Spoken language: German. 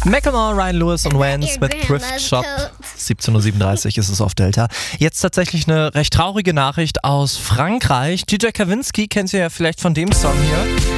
Macklemore, Ryan Lewis und Vance mit Thrift Shop. 17:37 Uhr ist es auf Delta. Jetzt tatsächlich eine recht traurige Nachricht aus Frankreich. DJ Kavinsky kennt ihr ja vielleicht von dem Song hier.